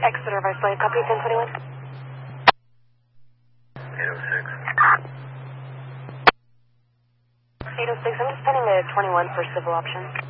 Exeter, Vice Slave. Copy 1021. 806. 806, I'm just pending a 21 for civil option.